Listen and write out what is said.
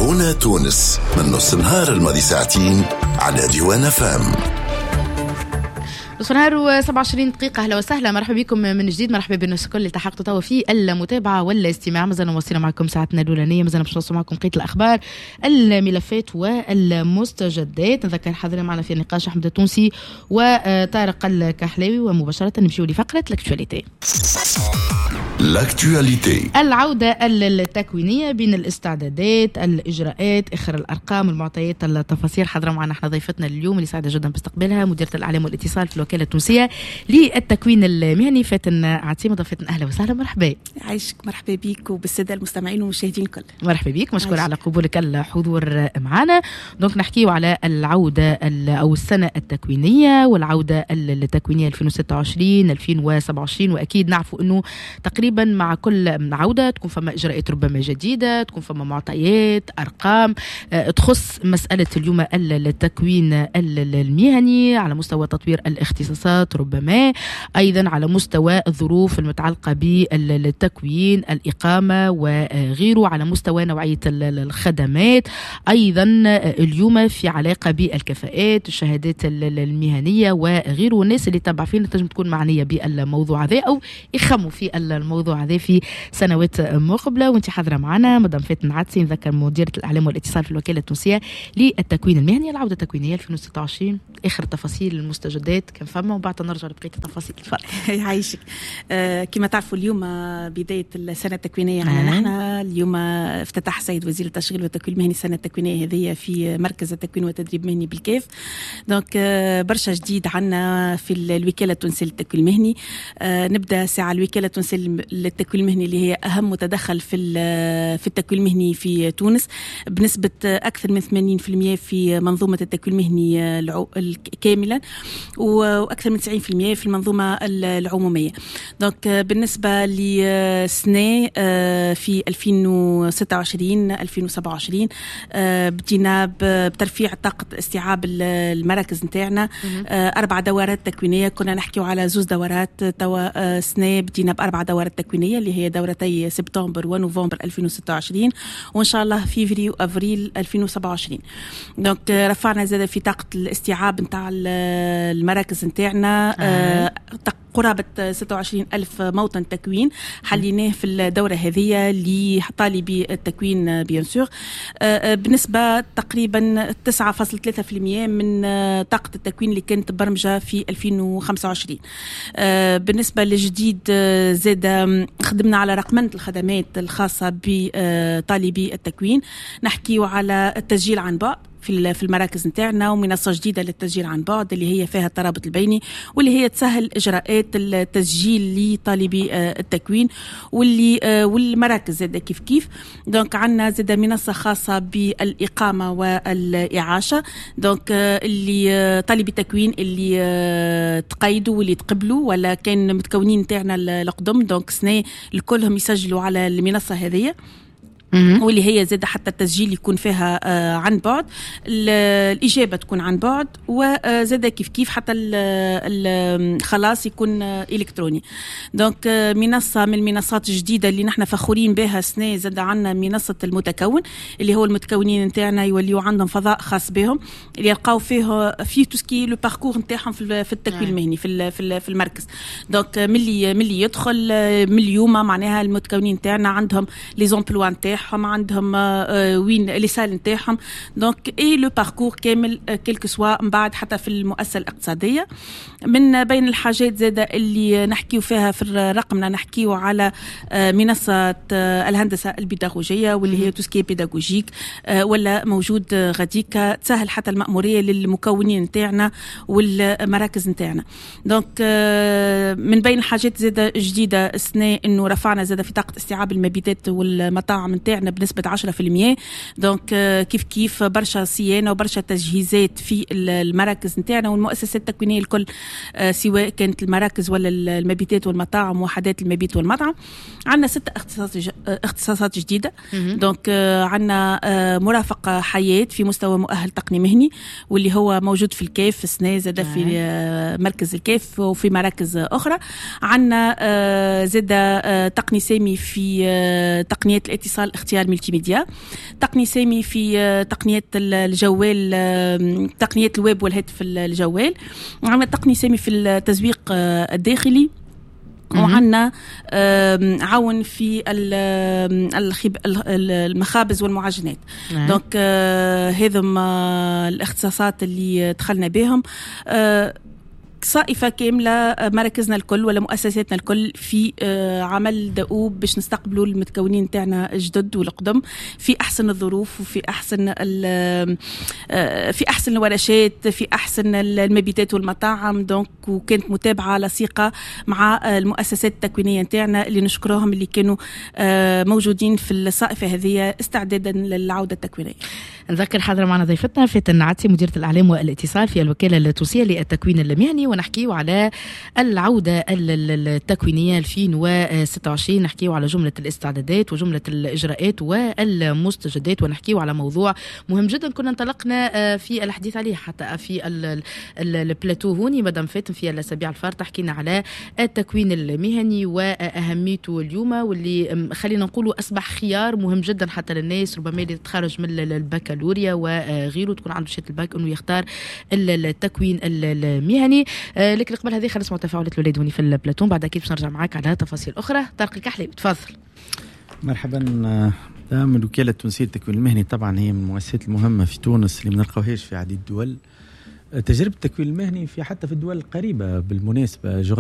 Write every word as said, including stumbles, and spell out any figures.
هنا تونس من نص نهار الماضي ساعتين على ديوان فام. نص نهار وسبعة وعشرين دقيقة. أهلا وسهلا، مرحبا بكم من جديد، مرحبا بالناس الكل اللي التحقتوا توا في المتابعة والاستماع. مازلنا موصلين معكم ساعتنا الأولانية، مازلنا باش نوصل معكم بقية الأخبار الملفات والمستجدات. نذكر حاضرين معنا في النقاش أحمد التونسي وطارق الكحلاوي، ومباشرة نمشيو لفقرة لاكتواليتي. لاكتواليتي، العودة التكوينية بين الاستعدادات، الإجراءات، إخر الأرقام، المعطيات، التفاصيل. حاضرة معنا احنا ضيفتنا اليوم اللي سعيدة جدا باستقبالها مديرة الإعلام والاتصال في الوكالة التونسية للتكوين المهني فاتن عتيمة. ضيفتنا أهلا وسهلا، مرحبا. عايشك، مرحبا بيك وبالسادة المستمعين والمشاهدين الكل. مرحبا بيك، مشكور على قبولك الحضور معنا. دونك نحكيو على العودة أو السنة التكوينية والعودة التكوينية ألفين وستة وعشرين ألفين وسبعة وعشرين. وأكيد نعرفوا أنه تقريبا مع كل عودة تكون فما إجراءات ربما جديدة، تكون فما معطيات، أرقام تخص مسألة اليوم التكوين المهني على مستوى تطوير الاختصاصات، ربما أيضا على مستوى الظروف المتعلقة بالتكوين، الإقامة وغيره، على مستوى نوعية الخدمات، أيضا اليوم في علاقة بالكفاءات، الشهادات المهنية وغيره. والناس اللي تابع فينا تنجم تكون معنية بالموضوع هذا أو يخموا في الموضوع هذا في سنوات مقبلة. وانت حاضرة معنا مدام فاتن عتسي، نذكر مديرة الإعلام والاتصال في الوكالة التونسية للتكوين المهني. العودة التكوينية ألفين وستة وعشرين، آخر تفاصيل المستجدات كم فما، وبعد نرجع لبقية التفاصيل. يعيشك. آه كما تعرفوا اليوم بداية السنة التكوينية عندنا آه. نحن اليوم افتتح سيد وزير التشغيل والتكوين المهني السنة التكوينية هذه في مركز التكوين والتدريب المهني بالكيف. دونك آه برشا جديد عنا في الوكالة التونسية للتكوين المهني. آه نبدأ ساعة الوكالة التونسية للتكوين المهني اللي هي أهم متدخل في في التكوين المهني في تونس بنسبة أكثر من ثمانين بالمئة في منظومة التكوين المهني كاملا، وأكثر من تسعين بالمئة في المنظومة العمومية. دونك بالنسبة لسنة في ألفين وستة وعشرين ألفين وسبعة وعشرين بدينا بترفيع طاقة استيعاب المراكز نتاعنا. أربع دورات تكوينية، كنا نحكي على زوز دورات توا سنة بدينا بأربع دورات تكوينية اللي هي دورتي سبتمبر ونوفمبر ألفين وستة وعشرين، وإن شاء الله فيفري وأفريل ألفين وسبعة وعشرين. دونك رفعنا زاد في طاقة الاستيعاب نتاع المراكز نتاعنا. آه. قرابة ستة وعشرين ألف موطن تكوين حليناه في الدورة هذه لطالبي التكوين بيان سور، بنسبة تقريبا تسعة فاصلة ثلاثة بالمئة من طاقة التكوين اللي كانت برمجة في ألفين وخمسة وعشرين. بالنسبة للجديد زاد خدمنا على رقمنة الخدمات الخاصة بطالبي التكوين. نحكي على التسجيل عن بعد في في المراكز نتاعنا، ومنصة جديدة للتسجيل عن بعد اللي هي فيها الترابط البيني، واللي هي تسهل إجراءات التسجيل لطالبي التكوين واللي والمراكز زاد كيف كيف. دونك عنا زاد منصة خاصة بالإقامة والإعاشة. دونك اللي طالبي التكوين اللي تقيدوا واللي تقبلوا ولا كان متكونين نتاعنا القدم، دونك سنة الكلهم يسجلوا على المنصة هذه، واللي هي زاد حتى التسجيل يكون فيها آه عن بعد، الإجابة تكون عن بعد، وزاد كيف كيف حتى الخلاص يكون آه إلكتروني. دونك آه منصة من المنصات الجديدة اللي نحن فخورين بها سنة. زاد عنا منصة المتكون اللي هو المتكونين نتاعنا يوليوا عندهم فضاء خاص بهم اللي يلقاو فيه فيه توسكي لو باركور نتاعهم في في التكوين المهني في في المركز. دونك ملي ملي يدخل من اليوم معناها المتكونين نتاعنا عندهم لي زومبلوا نتاعهم، عندهم وين لي سال نتاعهم، دونك اي لو باركور كامل كلك سوا من بعد حتى في المؤسسه الاقتصاديه. من بين الحاجات زاده اللي نحكيو فيها في رقمنا نحكيو على منصه الهندسه البيداغوجيه واللي هي توسكي بيداغوجيك، ولا موجود غاديكا تسهل حتى المأموريه للمكونين نتاعنا والمراكز نتاعنا. دونك من بين الحاجات زاده جديده السنه انه رفعنا زاده في طاقه استيعاب المبيدات والمطاعم نتاعنا بنسبة عشرة بالمئة. دونك كيف كيف برشا صيانة وبرشا تجهيزات في المراكز نتاعنا والمؤسسات التكوينية الكل، سواء كانت المراكز ولا المبيتات والمطاعم وحدات المبيت والمطعم. عندنا ستة اختصاصات اختصاصات جديدة. دونك عندنا مرافق حياة في مستوى مؤهل تقني مهني واللي هو موجود في الكيف في سنة زاد في مركز الكيف وفي مراكز أخرى. عندنا زاد تقني سامي في تقنيات الاتصال اختيار ملتي ميديا، تقني سامي في تقنيات الجوال، تقنيات الويب والهاتف الجوال، عندنا تقني سامي في التسويق الداخلي، وعندنا عون في المخابز والمعجنات. دونك هذا الاختصاصات اللي دخلنا بهم. صائفة كاملة مراكزنا الكل ولا مؤسساتنا الكل في عمل دؤوب باش نستقبلوا المتكونين تاعنا الجدد والقدم في أحسن الظروف وفي أحسن في أحسن الورشات في أحسن المبيتات والمطاعم. دونك وكانت متابعة لصيقة مع المؤسسات التكوينية تاعنا اللي نشكرهم اللي كانوا موجودين في الصائفة هذه استعدادا للعودة التكوينية. نذكر حاضر معنا ضيفتنا فاتن نعاتي مديرة الإعلام والاتصال في الوكالة التونسية للتكوين المهني، ونحكيو على العودة التكوينية ألفين وستة وعشرين، نحكيو على جملة الاستعدادات وجملة الإجراءات والمستجدات، ونحكيو على موضوع مهم جدا كنا انطلقنا في الحديث عليه حتى في البلاتو هوني مدام فاتن في الأسابيع الفارطة، حكينا على التكوين المهني وأهميته اليوم، واللي خلينا نقولوا أصبح خيار مهم جدا حتى للناس ربما اللي تخرج من البكالوريا وغيره تكون عنده شهادة الباك انه يختار التكوين المهني. لكن قبل هذه خلص تفاعلات الولاد هوني في البلاتون، بعد اكيد باش نرجع معاك على تفاصيل اخرى. طارق الكحلي تفضل. مرحبا. من الوكالة التونسية للتكوين المهني طبعا هي من المؤسسات المهمة في تونس اللي ما نلقاوهاش في عديد الدول. تجربة التكوين المهني في حتى في الدول القريبة بالمناسبة